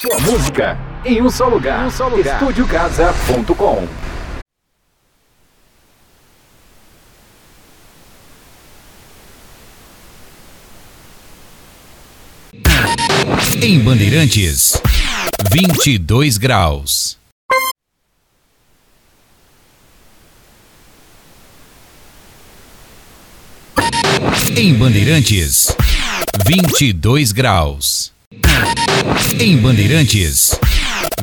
Sua música em um só lugar. Estudiocasa.com. Em Bandeirantes, 22 graus. Em Bandeirantes, 22 graus. Em Bandeirantes,